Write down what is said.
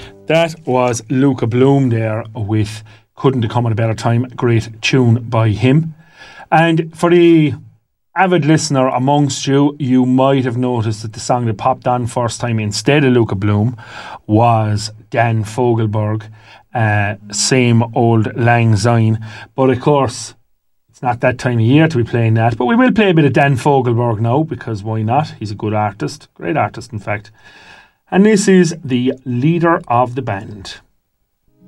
That was Luca Bloom there with Couldn't Have Come at a Better Time. Great tune by him. And for the avid listener amongst you, you might have noticed that the song that popped on first time instead of Luca Bloom was Dan Fogelberg, Same Old Lang Syne. But of course, it's not that time of year to be playing that. But we will play a bit of Dan Fogelberg now, because why not? He's a good artist, great artist in fact. And this is the leader of the band.